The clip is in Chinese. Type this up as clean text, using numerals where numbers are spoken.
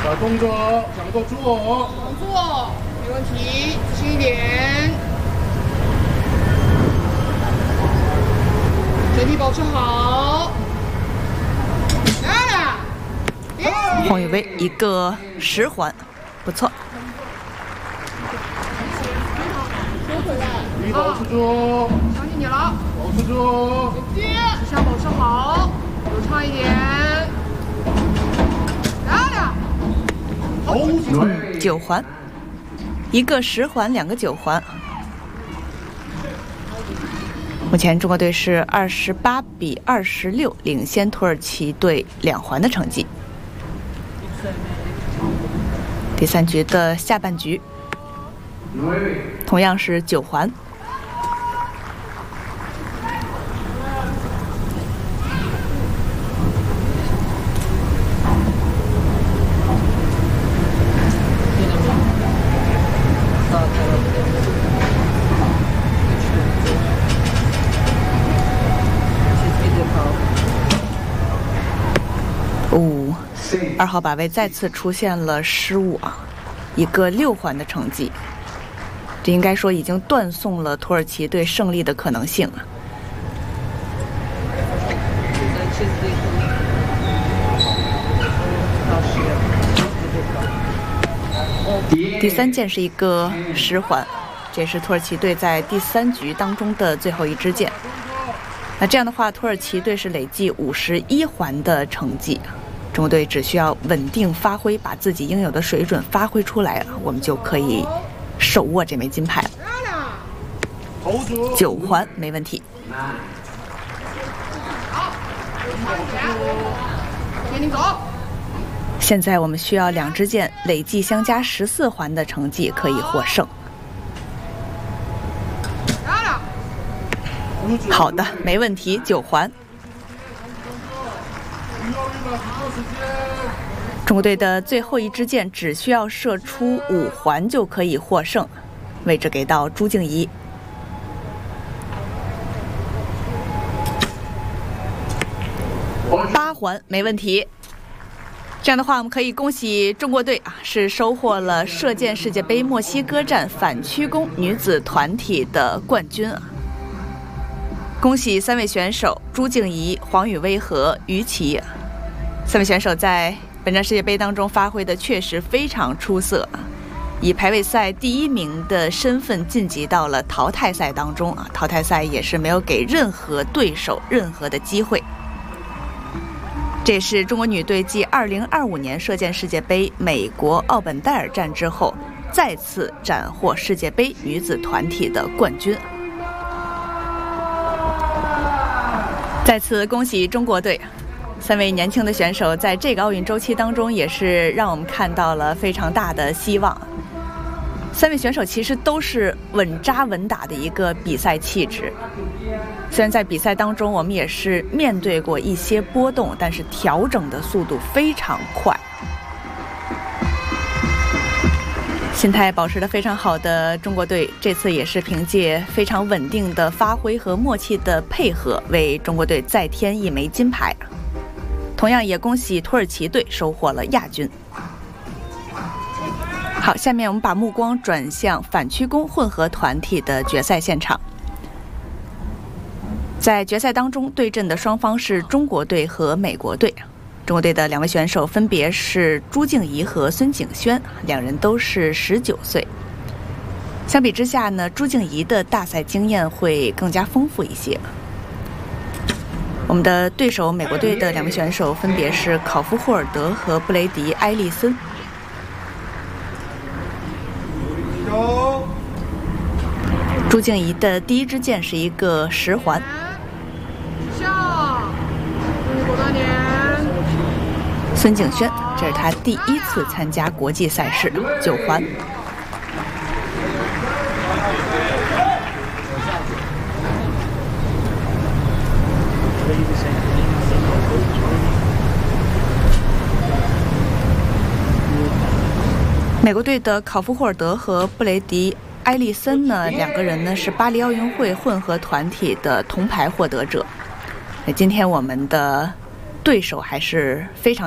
小动作，讲个坐。 动作，没问题，自信一点。整体保持好。来了。 黄宇威一个10环，不错。 收回来。 你保持住。 相信你了。 保持住。 指向保持好，流畅一点。来了。 9环，一个10环，2个9环。目前中国队是28比26领先土耳其队2环的成绩。第3局的下半局，同样是9环。2号把位再次出现了失误啊，一个6环的成绩，这应该说已经断送了土耳其队胜利的可能性了。第3件是一个10环，这也是土耳其队在第3局当中的最后一支箭。那这样的话，土耳其队是累计51环的成绩。 中国队只需要稳定发挥，把自己应有的水准发挥出来，我们就可以手握这枚金牌了。9环没问题。现在我们需要2支箭累计相加14环的成绩可以获胜。好的，没问题，9环。 中国队的最后一支箭只需要射出5环就可以获胜，位置给到朱静怡。8环没问题。这样的话，我们可以恭喜中国队啊，是收获了射箭世界杯墨西哥站反曲弓女子团体的冠军啊！恭喜3位选手朱静怡、黄宇威和于琦。 3位选手在本站世界杯当中发挥的确实非常出色，以排位赛第1名的身份晋级到了淘汰赛当中啊！淘汰赛也是没有给任何对手任何的机会。这也是中国女队继2025年射箭世界杯美国奥本戴尔站之后，再次斩获世界杯女子团体的冠军。再次恭喜中国队！ 3位年轻的选手在这个奥运周期当中，也是让我们看到了非常大的希望。3位选手其实都是稳扎稳打的一个比赛气质。虽然在比赛当中，我们也是面对过一些波动，但是调整的速度非常快。心态保持得非常好的中国队，这次也是凭借非常稳定的发挥和默契的配合，为中国队再添1枚金牌。 同样也恭喜土耳其队收获了亚军。好，下面我们把目光转向反曲弓混合团体的决赛现场。在决赛当中对阵的双方是中国队和美国队。中国队的2位选手分别是朱静怡和孙景轩，2人都是19岁。相比之下呢，朱静怡的大赛经验会更加丰富一些。 我们的对手美国队的2位选手分别是考夫霍尔德和布雷迪埃利森。朱静怡的第1支箭是一个10环。孙景轩，这是他第1次参加国际赛事，9环。美国队的考夫霍尔德和布雷迪埃利森呢，2个人呢是巴黎奥运会混合团体的铜牌获得者。那今天我们的对手还是非常。